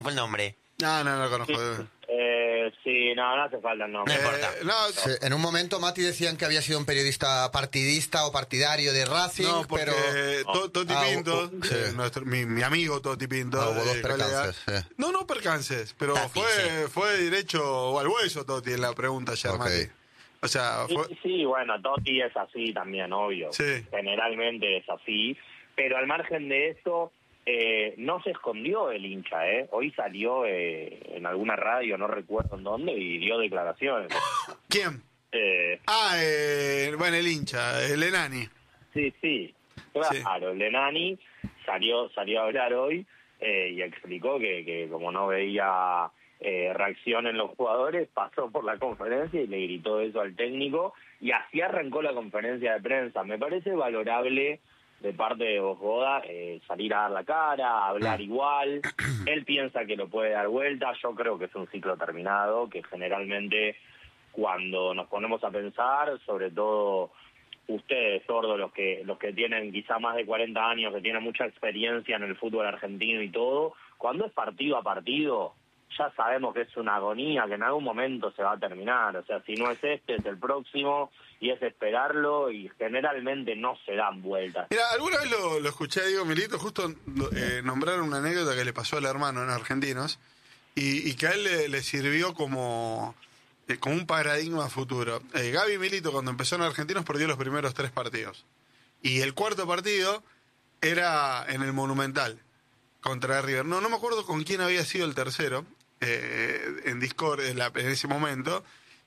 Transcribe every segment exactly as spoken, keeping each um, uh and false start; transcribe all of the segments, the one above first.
fue el nombre. No, no, no lo conozco. Sí, eh, sí, no, no hace falta el nombre. No importa. Eh, no, Sí, en un momento Mati decían que había sido un periodista partidista o partidario de Racing, no, porque pero... To- Toti Ah, Pinto, uh, sí. eh, nuestro, mi, mi amigo Toti Pinto, No, hubo dos eh, colega. percances, sí. No, no percances, pero Tati, fue, sí. fue derecho al hueso Toti en la pregunta ayer, Ok. Mati. O sea, Sí, fue... sí, bueno, Totti es así también, obvio. Sí. Generalmente es así. Pero al margen de eso, eh, no se escondió el hincha, ¿eh? Hoy salió eh, en alguna radio, no recuerdo en dónde, y dio declaraciones. ¿Quién? Eh, Ah, eh, bueno, el hincha, el Enani. sí, sí, claro, el de Nani salió, salió a hablar hoy eh, y explicó que, que como no veía eh, reacción en los jugadores, pasó por la conferencia y le gritó eso al técnico, y así arrancó la conferencia de prensa. Me parece valorable de parte de Vosgoda eh, salir a dar la cara, hablar igual. Él piensa que lo puede dar vuelta. Yo creo que es un ciclo terminado, que generalmente cuando nos ponemos a pensar, sobre todo ustedes, sordos, los que los que tienen quizá más de cuarenta años, que tienen mucha experiencia en el fútbol argentino y todo, cuando es partido a partido, ya sabemos que es una agonía, que en algún momento se va a terminar. O sea, si no es este, es el próximo, y es esperarlo, y generalmente no se dan vueltas. Mira, alguna vez lo, lo escuché a Diego Milito, justo eh, nombraron una anécdota que le pasó al hermano en Argentinos, y, y que a él le, le sirvió como, eh, como un paradigma futuro. Eh, Gaby Milito, cuando empezó en Argentinos, perdió los primeros tres partidos. Y el cuarto partido era en el Monumental, contra River. No, no me acuerdo con quién había sido el tercero, eh, en Discord en, la, en ese momento.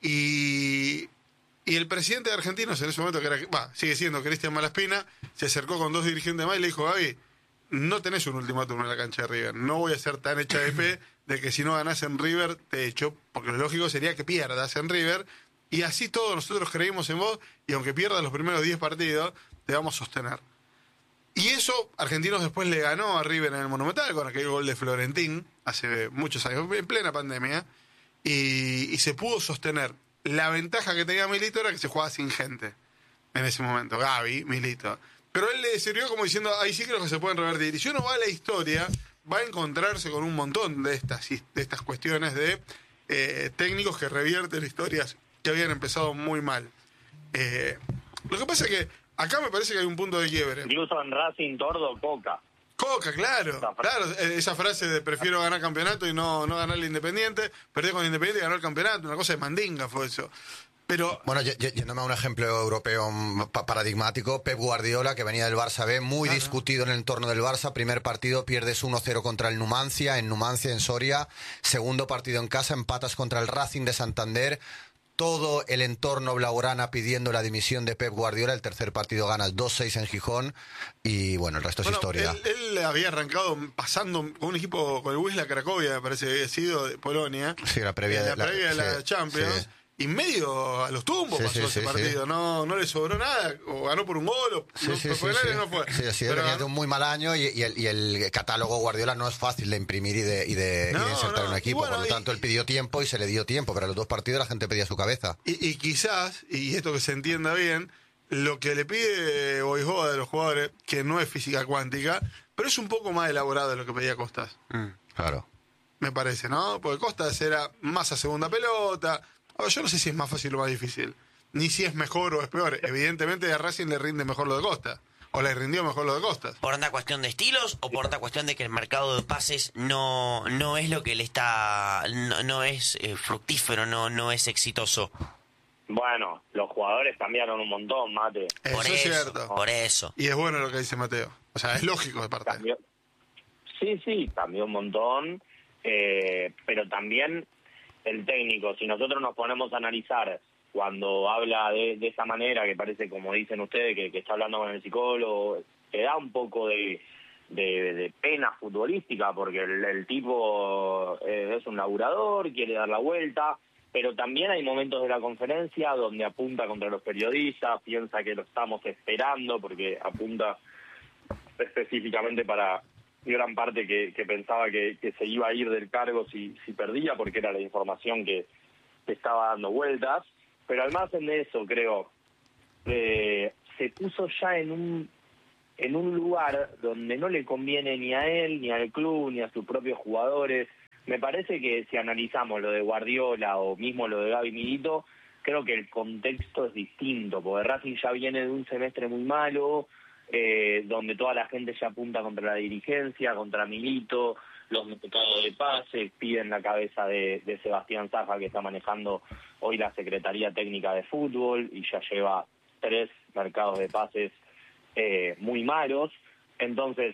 Y... Y el presidente de Argentinos en ese momento, que era, va, sigue siendo Cristian Malaspina, se acercó con dos dirigentes más y le dijo: Gaby, no tenés un ultimátum en la cancha de River. No voy a ser tan hecha de pe de que si no ganás en River te echo, porque lo lógico sería que pierdas en River. Y así todos nosotros creímos en vos, y aunque pierdas los primeros diez partidos, te vamos a sostener. Y eso, Argentinos después le ganó a River en el Monumental con aquel gol de Florentín, hace muchos años, en plena pandemia, y, y se pudo sostener. La ventaja que tenía Milito era que se jugaba sin gente en ese momento, Gaby, Milito. Pero él le sirvió como diciendo: ahí sí creo que se pueden revertir. Y si uno va a la historia, va a encontrarse con un montón de estas, de estas cuestiones de eh, técnicos que revierten historias que habían empezado muy mal. Eh, lo que pasa es que acá me parece que hay un punto de quiebre. Incluso en Racing, Tordo, Coca. Coca, claro, Esa frase. claro, esa frase de prefiero ganar campeonato y no, no ganar el Independiente, perder con el Independiente y ganar el campeonato, una cosa de mandinga fue eso. Pero Bueno, y- y- yéndome a un ejemplo europeo mm, pa- paradigmático, Pep Guardiola, que venía del Barça B, muy Claro. discutido en el entorno del Barça. Primer partido, pierdes uno cero contra el Numancia, en Numancia, en Soria. Segundo partido en casa, empatas contra el Racing de Santander. Todo el entorno blaugrana pidiendo la dimisión de Pep Guardiola. El tercer partido ganas dos seis en Gijón. Y bueno, el resto es bueno, historia. él, él había arrancado pasando con un equipo, con el Wisla Cracovia, me parece que había sido, de Polonia, Sí, la previa en de la, la- previa de la sí, Champions. sí. Y medio a los tumbos Sí, pasó sí, ese sí, partido, sí. No, no le sobró nada, o ganó por un gol, o Sí, no, sí, por sí, penales sí. no fue. Sí, sí, Pero venía ganó- de un muy mal año y, y el, y el catálogo Guardiola no es fácil de imprimir y de, y de, No, y de insertar no, en un equipo. y bueno, Por lo y- tanto, él pidió tiempo y se le dio tiempo, pero a los dos partidos la gente pedía su cabeza. Y, y quizás, y esto que se entienda bien, lo que le pide Boisboa de los jugadores, que no es física cuántica, pero es un poco más elaborado de lo que pedía Costas, Claro. me parece, ¿no? Porque Costas era más a segunda pelota. Ahora, yo no sé si es más fácil o más difícil, ni si es mejor o es peor. Evidentemente a Racing le rinde mejor lo de Costas, o le rindió mejor lo de Costas. ¿Por una cuestión de estilos o por una cuestión de que el mercado de pases no no es lo que le está... no, no es eh, fructífero, no no es exitoso? Bueno, los jugadores cambiaron un montón, Mate. Eso Por es eso, cierto. por eso. Y es bueno lo que dice Mateo. O sea, es lógico de parte. Cambió. Sí, sí, cambió un montón, eh, pero también el técnico, si nosotros nos ponemos a analizar cuando habla de, de esa manera, que parece, como dicen ustedes, que, que está hablando con el psicólogo, te da un poco de, de, de pena futbolística, porque el, el tipo eh, es un laburador, quiere dar la vuelta, pero también hay momentos de la conferencia donde apunta contra los periodistas, piensa que lo estamos esperando, porque apunta específicamente para gran parte que, que pensaba que, que se iba a ir del cargo si, si perdía, porque era la información que, que estaba dando vueltas. Pero al margen de eso, creo, eh, se puso ya en un en un lugar donde no le conviene ni a él, ni al club, ni a sus propios jugadores Me parece que si analizamos lo de Guardiola o mismo lo de Gaby Milito, creo que el contexto es distinto, porque Racing ya viene de un semestre muy malo, eh, donde toda la gente ya apunta contra la dirigencia, contra Milito, los mercados de pases, piden la cabeza de, de Sebastián Saja, que está manejando hoy la Secretaría Técnica de Fútbol, y ya lleva tres mercados de pases eh, muy malos. Entonces,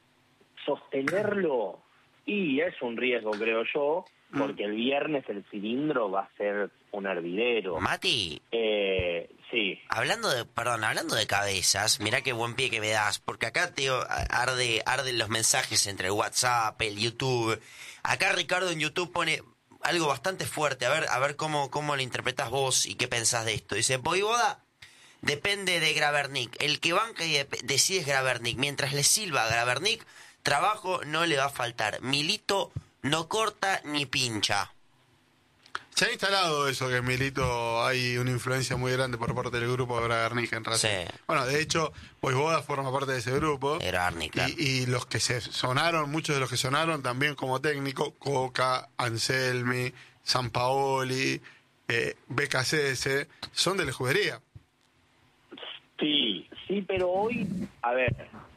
sostenerlo, y es un riesgo, creo yo, porque el viernes el cilindro va a ser un hervidero. Mati, eh, sí. Hablando de, perdón, hablando de cabezas, mirá qué buen pie que me das, porque acá te arde, arden los mensajes entre el WhatsApp, el YouTube. Acá Ricardo en YouTube pone algo bastante fuerte, a ver, a ver cómo, cómo lo interpretas vos y qué pensás de esto. Dice, Voivoda depende de Gravernick, el que banca y de- decide es Gravernick, mientras le silba a Gravernick, trabajo no le va a faltar. Milito no corta ni pincha. Se ha instalado eso, que en Milito hay una influencia muy grande por parte del grupo de Bragarnik en Racing. Sí. Bueno, de hecho, Voivoda forma parte de ese grupo. Era Arni, claro. Y, y los que se sonaron, muchos de los que sonaron también como técnico, Coca, Anselmi, Sampaoli, eh, B K C S, son de la escudería. Sí, sí, pero hoy, a ver,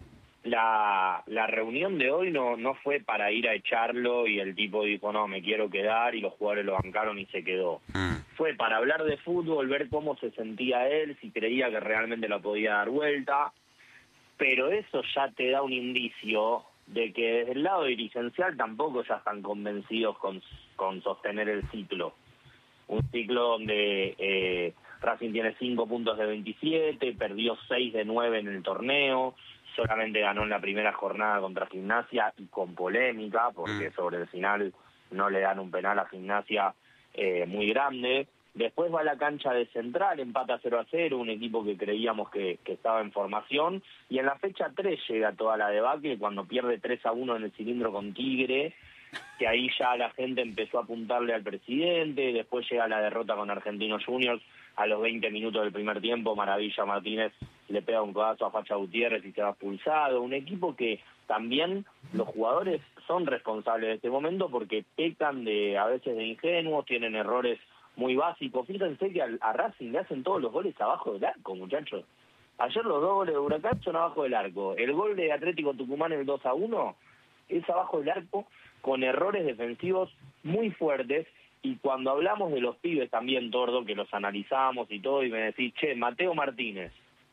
la, la reunión de hoy no, no fue para ir a echarlo y el tipo dijo, no, me quiero quedar, y los jugadores lo bancaron y se quedó. Mm. Fue para hablar de fútbol, ver cómo se sentía él, si creía que realmente la podía dar vuelta, pero eso ya te da un indicio de que desde el lado dirigencial tampoco ya están convencidos con, con sostener el ciclo. Un ciclo donde eh, Racing tiene cinco puntos de veintisiete, perdió seis de nueve en el torneo, solamente ganó en la primera jornada contra Gimnasia y con polémica, porque Mm. sobre el final no le dan un penal a Gimnasia eh, muy grande. Después va a la cancha de Central, empata cero a cero, un equipo que creíamos que, que estaba en formación, y en la fecha tres llega toda la debacle cuando pierde tres a uno en el cilindro con Tigre, que ahí ya la gente empezó a apuntarle al presidente. Después llega la derrota con Argentinos Juniors a los veinte minutos del primer tiempo. Maravilla Martínez le pega un codazo a Facha Gutiérrez y se va expulsado. Un equipo que también los jugadores son responsables de este momento porque pecan de a veces de ingenuos, tienen errores muy básicos. Fíjense que al- a Racing le hacen todos los goles abajo del arco, muchachos. Ayer los dos goles de Huracán son abajo del arco. El gol de Atlético Tucumán, el dos a uno, es abajo del arco, con errores defensivos muy fuertes. Y cuando hablamos de los pibes también, Tordo, que los analizamos y todo, y me decís, che, Mateo Martínez,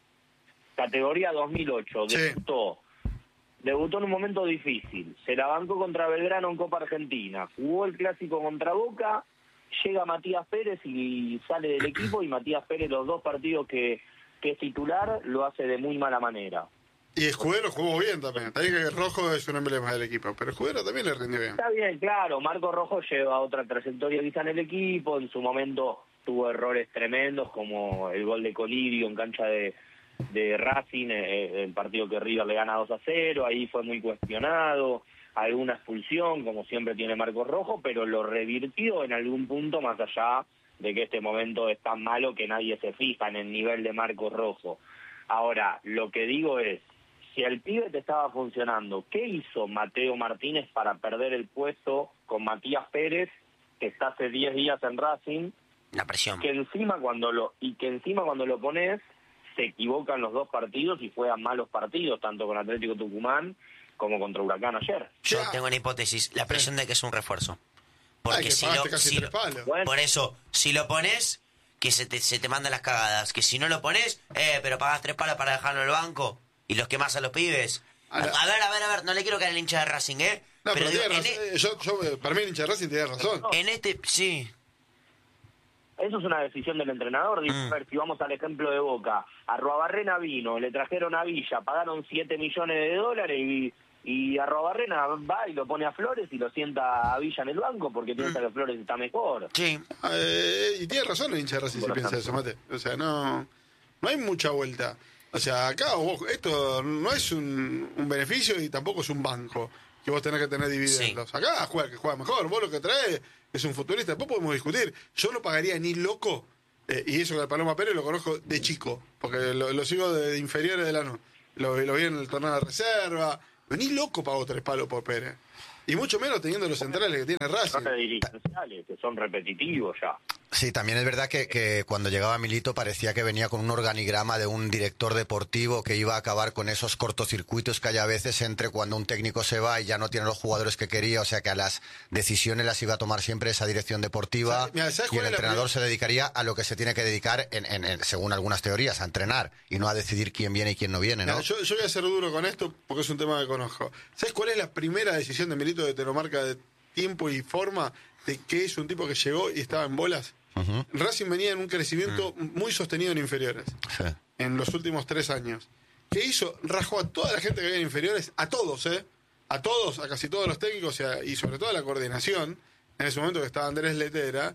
categoría dos mil ocho, Sí. debutó, debutó en un momento difícil, se la bancó contra Belgrano en Copa Argentina, jugó el clásico contra Boca, llega Matías Pérez y sale del equipo, y Matías Pérez los dos partidos que, que es titular lo hace de muy mala manera. Y Escudero jugó bien también. Está bien que Rojo es un emblema del equipo, pero Escudero también le rindió bien. Está bien, claro, Marco Rojo lleva otra trayectoria quizá en el equipo, en su momento tuvo errores tremendos como el gol de Colidio en cancha de, de Racing, eh, el partido que River le gana dos a cero, ahí fue muy cuestionado, alguna expulsión como siempre tiene Marco Rojo, pero lo revirtió en algún punto, más allá de que este momento es tan malo que nadie se fija en el nivel de Marco Rojo. Ahora, lo que digo es, si el pibe te estaba funcionando, ¿qué hizo Mateo Martínez para perder el puesto con Matías Pérez, que está hace diez días en Racing, La presión. que encima cuando lo y que encima cuando lo pones se equivocan los dos partidos y juegan malos partidos, tanto con Atlético Tucumán como contra Huracán ayer? Yo Ya. tengo una hipótesis, la presión de que es un refuerzo. Porque Ay, que si pagaste lo, casi si tres lo- palos. Bueno, por eso, si lo pones, que se te, se te mandan las cagadas. Que si no lo pones, eh, pero pagas tres palos para dejarlo en el banco. Y los quemás a los pibes. A, A la- a ver, a ver, a ver, no le quiero caer el hincha de Racing, ¿eh? No, pero, digo, tiene en, razón. e- Eh, yo, yo, eh, para mí el hincha de Racing tiene razón. en este, sí. eso es una decisión del entrenador. Dice, Mm. a ver, si vamos al ejemplo de Boca, a Arruabarrena vino, le trajeron a Villa, pagaron siete millones de dólares y, y Arruabarrena va y lo pone a Flores y lo sienta a Villa en el banco porque piensa que Flores está mejor. Sí. Eh, y tiene razón el hincha de Racing si Por piensa eso, Mate. O sea, no, no hay mucha vuelta. O sea, acá vos, esto no es un, un beneficio y tampoco es un banco que vos tenés que tener dividendos. Acá juega el que juega mejor. Vos lo que traes es un futbolista. Después podemos discutir. Yo no pagaría ni loco, eh, y eso que al Paloma Pérez lo conozco de chico, porque lo, lo sigo de, de inferiores de la no. Lo, lo vi en el torneo de reserva. Pero ni loco pagó tres palos por Pérez. Y mucho menos teniendo los centrales que tiene Racing. No dirigenciales, que son repetitivos ya. Sí, también es verdad que, que cuando llegaba Milito parecía que venía con un organigrama de un director deportivo que iba a acabar con esos cortocircuitos que hay a veces entre cuando un técnico se va y ya no tiene los jugadores que quería, o sea que a las decisiones las iba a tomar siempre esa dirección deportiva. O sea, mira, ¿sabes y el cuál es la entrenador prim- se dedicaría a lo que se tiene que dedicar, en, en- en- según algunas teorías, a entrenar y no a decidir quién viene y quién no viene, ¿no? Mira, yo, yo voy a ser duro con esto porque es un tema que conozco. ¿Sabes cuál es la primera decisión de Milito que te lo marca de tiempo y forma de que es un tipo que llegó y estaba en bolas? Ujú. Racing venía en un crecimiento muy sostenido en inferiores Sí. en los últimos tres años. ¿Qué hizo? Rajó a toda la gente que había en inferiores, a todos, ¿eh? A todos, a casi todos los técnicos y, a- y sobre todo a la coordinación, en ese momento que estaba Andrés Letera,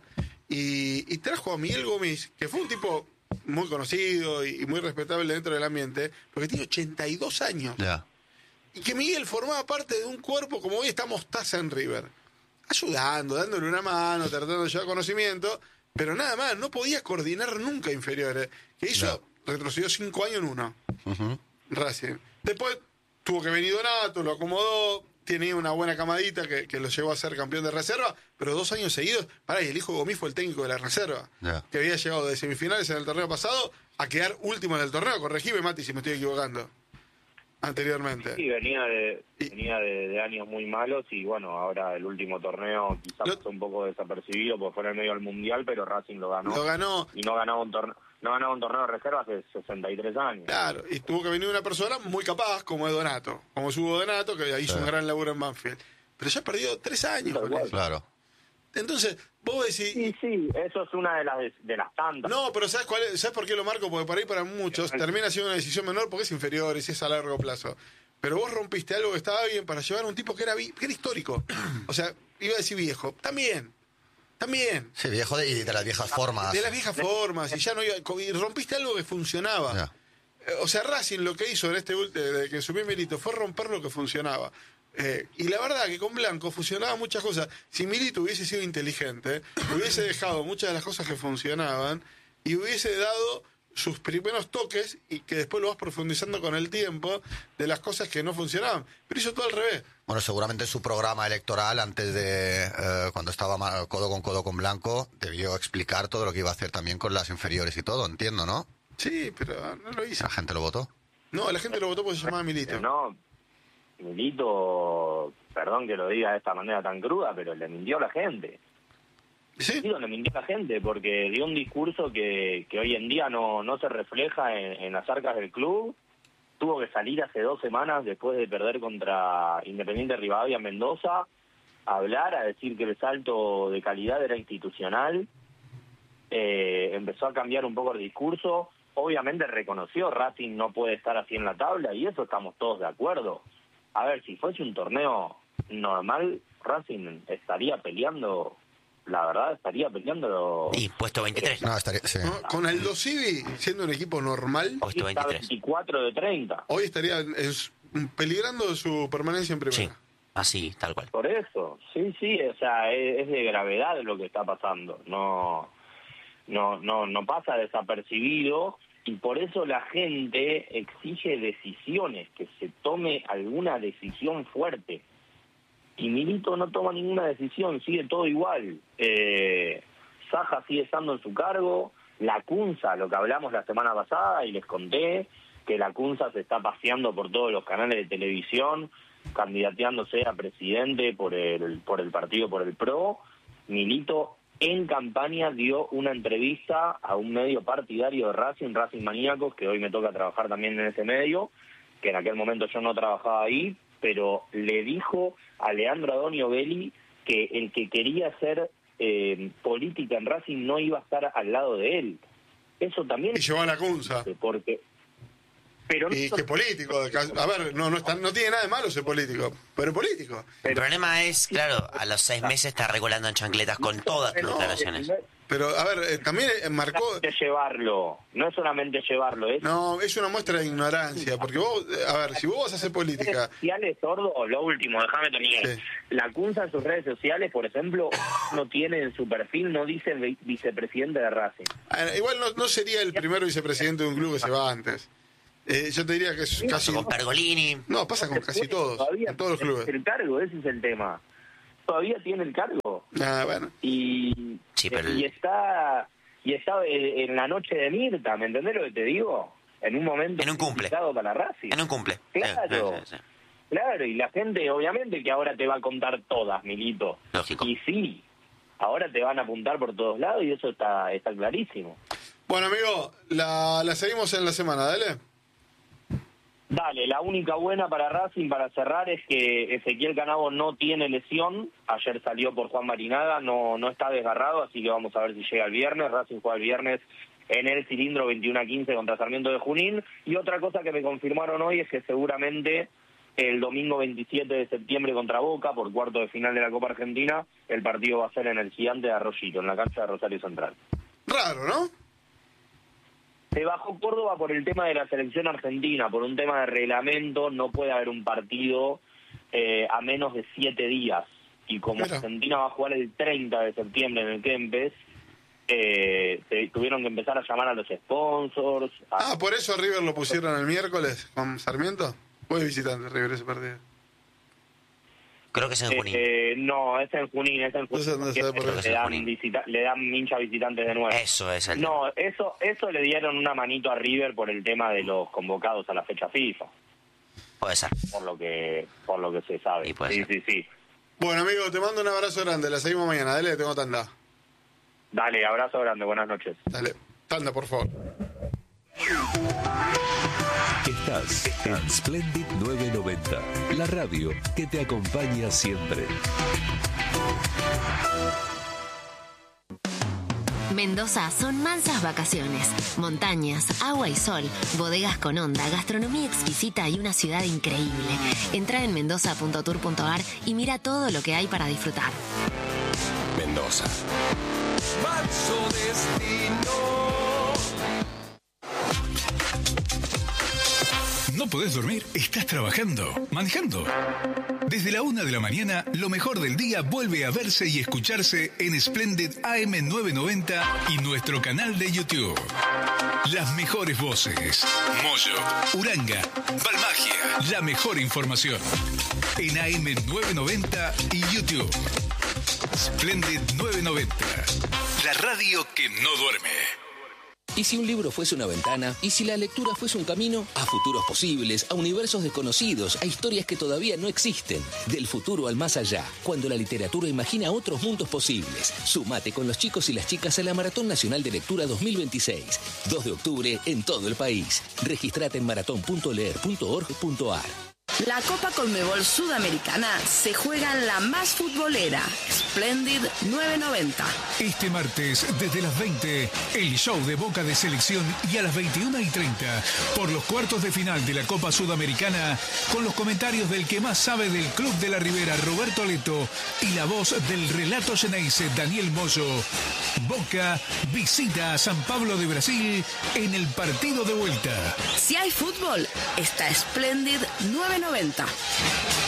y, y trajo a Miguel Gómez, que fue un tipo muy conocido y, y muy respetable dentro del ambiente, porque tiene ochenta y dos años. Ya. Y que Miguel formaba parte de un cuerpo como hoy está Mostaza en River. Ayudando, dándole una mano, tratando de llevar conocimiento, pero nada más, no podía coordinar nunca inferiores. Que hizo, retrocedió cinco años en uno. Ujú. Racing. Después tuvo que venir Donato, lo acomodó, tenía una buena camadita que, que lo llevó a ser campeón de reserva, pero dos años seguidos, pará, y el hijo de Gomis fue el técnico de la reserva, Ya. que había llegado de semifinales en el torneo pasado a quedar último en el torneo. Corregime, Mati, si me estoy equivocando. Anteriormente. Sí, venía de Y- venía de, de años muy malos y bueno, ahora el último torneo quizás Lo- pasó un poco desapercibido porque fue en el medio del Mundial, pero Racing lo ganó. Lo ganó, Y no ganaba un torneo no ganaba un torneo de reserva hace sesenta y tres años. claro, y tuvo que venir una persona muy capaz, como es Donato, como es Hugo Donato, que hizo Sí. un gran laburo en Banfield. Pero ya perdió tres años Tal con cual. eso. Claro. Entonces, vos decís, Sí, sí, eso es una de las de las tantas. no, pero ¿sabes cuál es? ¿Sabes por qué lo marco? Porque para ahí para muchos termina siendo una decisión menor porque es inferior y si es a largo plazo. Pero vos rompiste algo que estaba bien para llevar a un tipo que era, vi- que era histórico. O sea, iba a decir viejo. También. También. Sí, viejo de, y de las viejas formas. De las viejas formas. Y ya no iba. Y rompiste algo que funcionaba. Ya. Eh, O sea, Racing lo que hizo en este último, de que subió Milito, fue romper lo que funcionaba. Eh, y la verdad que con Blanco funcionaban muchas cosas. Si Milito hubiese sido inteligente, hubiese dejado muchas de las cosas que funcionaban y hubiese dado sus primeros toques y que después lo vas profundizando con el tiempo de las cosas que no funcionaban. Pero hizo todo al revés. Bueno, seguramente en su programa electoral, antes de eh, cuando estaba ma- codo con codo con Blanco, debió explicar todo lo que iba a hacer también con las inferiores y todo, entiendo, ¿no? Sí, pero no lo hizo. La gente lo votó. No, la gente lo votó porque se llamaba Milito. No, Milito, perdón que lo diga de esta manera tan cruda, pero le mintió a la gente. ¿Sí? Milito le mintió a la gente porque dio un discurso que, que hoy en día no, no se refleja en, en las arcas del club. Tuvo que salir hace dos semanas después de perder contra Independiente Rivadavia en Mendoza, a hablar, a decir que el salto de calidad era institucional. Eh, empezó a cambiar un poco el discurso. Obviamente reconoció Racing no puede estar así en la tabla y eso estamos todos de acuerdo. A ver, si fuese un torneo normal, Racing estaría peleando, la verdad, estaría peleando. Y puesto veintitrés. No, estaría, sí. ¿No? Con Aldo Civi, siendo un equipo normal, Puesto Está veintitrés. veinticuatro de treinta. hoy estaría en- en- peligrando su permanencia en primera. Sí, así, tal cual. Por eso, sí, sí, o sea, es, es de gravedad lo que está pasando. No, no, no, no pasa desapercibido y por eso la gente exige decisiones, que se tome alguna decisión fuerte. Y Milito no toma ninguna decisión, sigue todo igual. Eh, Saja sigue estando en su cargo, la Cunza, lo que hablamos la semana pasada y les conté, que la Cunza se está paseando por todos los canales de televisión, candidateándose a presidente por el, por el partido, por el PRO. Milito en campaña dio una entrevista a un medio partidario de Racing, Racing Maníacos, que hoy me toca trabajar también en ese medio, que en aquel momento yo no trabajaba ahí, pero le dijo a Leandro Adonio Belli que el que quería hacer eh, política en Racing no iba a estar al lado de él. Eso también Y llevó a la Cunza. porque pero no Y que político. A ver, no, no, está, no tiene nada de malo ser político, pero político. El problema es, claro, a los seis meses está recolando en chancletas con todas tus no, declaraciones. no es Pero, a ver, eh, también eh, marcó... solamente llevarlo, no es solamente llevarlo, es No, es una muestra de ignorancia, porque vos, eh, a ver, si vos vas a hacer política... redes sociales, sordo, lo último, déjame terminar. Sí. La Cunza en sus redes sociales, por ejemplo, no tiene en su perfil, no dice vi- vicepresidente de Racing. Ah, igual no, no sería el primer vicepresidente de un club que se va antes. Eh, yo te diría que es Sí, casi... Con Pergolini. No, pasa con casi todos, Todavía en todos los tiene clubes. el cargo, ese es el tema. Todavía tiene el cargo. Ah, bueno. Y, Sí, pero el- y está y está en en la noche de Mirta, ¿me entendés lo que te digo? En un momento En un cumple. complicado para Racing. En un cumple. Claro. Sí, sí, sí. Claro, y la gente obviamente que ahora te va a contar todas, Milito. Lógico. Y sí, ahora te van a apuntar por todos lados y eso está está clarísimo. Bueno, amigo, la, la seguimos en la semana, dale. Dale, la única buena para Racing para cerrar es que Ezequiel Canabo no tiene lesión. Ayer salió por Juan Marinaga, no no está desgarrado, así que vamos a ver si llega el viernes. Racing juega el viernes en el cilindro veintiuno a quince contra Sarmiento de Junín. Y otra cosa que me confirmaron hoy es que seguramente el domingo veintisiete de septiembre contra Boca, por cuarto de final de la Copa Argentina, el partido va a ser en el Gigante de Arroyito, en la cancha de Rosario Central. Raro, ¿no? Se bajó Córdoba por el tema de la selección argentina, por un tema de reglamento, no puede haber un partido eh, a menos de siete días. Y como Mira. Argentina va a jugar el treinta de septiembre en el Kempes, eh, se tuvieron que empezar a llamar a los sponsors. A... Ah, por eso a River lo pusieron el miércoles con Sarmiento. Fue visitante River ese partido. Creo que es en Junín. Eh, no, es en Junín, es en Junín. Entonces, no sabe por porque qué. le, dan Junín. visita- le dan hincha visitantes de nuevo. Eso es el No, eso eso le dieron una manito a River por el tema de los convocados a la fecha FIFA, Puede ser. por lo que por lo que se sabe. Y puede Sí, ser. sí, sí. Bueno, amigo, te mando un abrazo grande. La seguimos mañana. Dale, tengo tanda. Dale, abrazo grande, buenas noches. Dale, tanda, por favor. Estás en Splendid novecientos noventa, la radio que te acompaña siempre. Mendoza son mansas vacaciones, montañas, agua y sol, bodegas con onda, gastronomía exquisita y una ciudad increíble. Entra en mendoza punto tour punto ar y mira todo lo que hay para disfrutar. Mendoza. ¿No podés dormir? ¿Estás trabajando? ¿Manejando? Desde la una de la mañana, lo mejor del día vuelve a verse y escucharse en Splendid A M novecientos noventa y nuestro canal de YouTube. Las mejores voces. Moyo, Uranga, Balmagia. La mejor información. En A M novecientos noventa y YouTube. Splendid novecientos noventa. La radio que no duerme. ¿Y si un libro fuese una ventana? ¿Y si la lectura fuese un camino? A futuros posibles, a universos desconocidos, a historias que todavía no existen. Del futuro al más allá, cuando la literatura imagina otros mundos posibles. Sumate con los chicos y las chicas a la Maratón Nacional de Lectura dos mil veintiséis. dos de octubre en todo el país. Registrate en maratón punto leer punto org punto ar. La Copa Conmebol Sudamericana se juega en la más futbolera, Splendid novecientos noventa. Este martes, desde las veinte, el show de Boca de Selección y a las veintiuna y treinta, por los cuartos de final de la Copa Sudamericana, con los comentarios del que más sabe del Club de la Ribera, Roberto Leto, y la voz del relato Xeneize, Daniel Moyo. Boca visita a San Pablo de Brasil en el partido de vuelta. Si hay fútbol, está Splendid novecientos noventa.